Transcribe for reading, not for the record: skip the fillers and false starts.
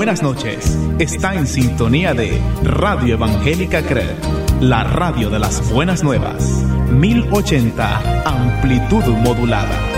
buenas noches. Está en sintonía de Radio Evangélica CRE, la radio de las buenas nuevas. 1080 amplitud modulada.